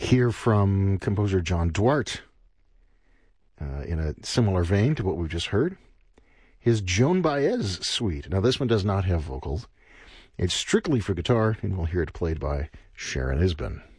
hear from composer John Duarte in a similar vein to what we've just heard. His Joan Baez suite. Now, this one does not have vocals. It's strictly for guitar, and we'll hear it played by Sharon Isbin.